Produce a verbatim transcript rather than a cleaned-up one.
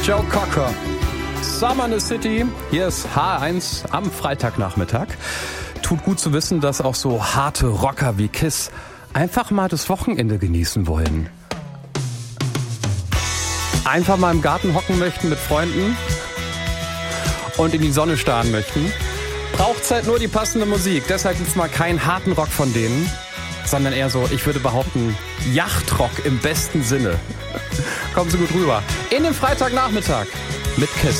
Joe Cocker. Summer in the City. Hier ist H eins am Freitagnachmittag. Tut gut zu wissen, dass auch so harte Rocker wie Kiss einfach mal das Wochenende genießen wollen. Einfach mal im Garten hocken möchten mit Freunden und in die Sonne starren möchten. Braucht's halt nur die passende Musik. Deshalb gibt's mal keinen harten Rock von denen, sondern eher so, ich würde behaupten, Yachtrock im besten Sinne. Kommen Sie gut rüber. In den Freitagnachmittag mit Kiss.